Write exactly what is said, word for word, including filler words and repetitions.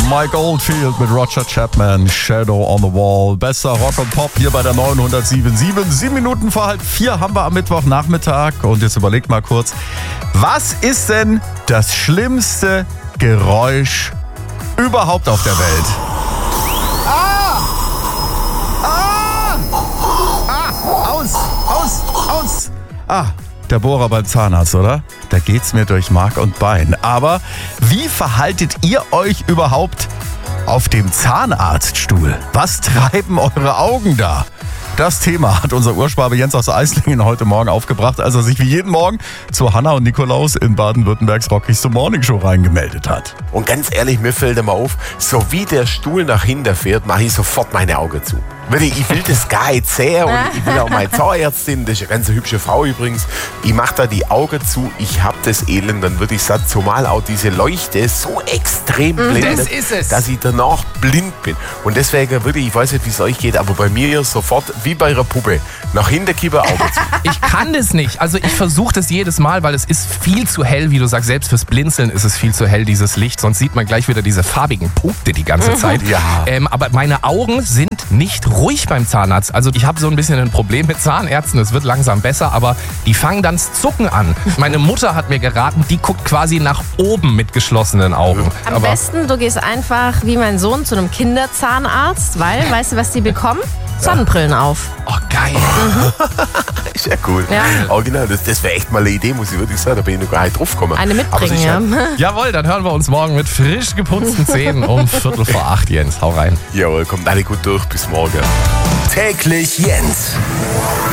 Mike Oldfield mit Roger Chapman, Shadow on the Wall. Bester Rock und Pop hier bei der neunhundertsieben Komma sieben. Sieben Minuten vor halb vier haben wir am Mittwochnachmittag. Und jetzt überlegt mal kurz, was ist denn das schlimmste Geräusch überhaupt auf der Welt? Ah! Ah! Ah! Aus! Aus! Aus! Ah! Der Bohrer beim Zahnarzt, oder? Da geht's mir durch Mark und Bein. Aber wie verhaltet ihr euch überhaupt auf dem Zahnarztstuhl? Was treiben eure Augen da? Das Thema hat unser Urschwabe Jens aus Eislingen heute Morgen aufgebracht, als er sich wie jeden Morgen zu Hanna und Nikolaus in Baden-Württembergs Rockies The Morning Show reingemeldet hat. Und ganz ehrlich, mir fällt immer auf, so wie der Stuhl nach hinten fährt, mache ich sofort meine Augen zu. Ich will das gar nicht sehen und ich will auch meine Zahnärztin, das ist eine ganz hübsche Frau übrigens, ich mache da die Augen zu, ich habe das Elend, dann würde ich sagen, zumal auch diese Leuchte so extrem blendet, das ist es. dass ich danach blind bin. Und deswegen würde ich, ich weiß nicht, wie es euch geht, aber bei mir sofort, wie bei einer Puppe, nach hinten kippen, Augen zu. Ich kann das nicht. Also ich versuche das jedes Mal, weil es ist viel zu hell, wie du sagst. Selbst fürs Blinzeln ist es viel zu hell, dieses Licht. Sonst sieht man gleich wieder diese farbigen Punkte die ganze Zeit. Ja. Ähm, aber meine Augen sind nicht ruhig beim Zahnarzt. Also ich habe so ein bisschen ein Problem mit Zahnärzten. Es wird langsam besser, aber die fangen dann das Zucken an. Meine Mutter hat mir geraten, die guckt quasi nach oben mit geschlossenen Augen. Am aber besten, du gehst einfach wie mein Sohn zu einem Kinderzahnarzt, weil, weißt du, was die bekommen? Sonnenbrillen auf. oh, geil. Ist ja cool. Ja. Original, das, das wäre echt mal eine Idee, muss ich wirklich sagen, da bin ich noch gar nicht drauf gekommen. Eine Aber es mitbringen, ist ja. Jawohl, dann hören wir uns morgen mit frisch geputzten Zähnen um Viertel vor acht, Jens. Hau rein. Jawohl, kommt alle gut durch, bis morgen. Täglich Jens.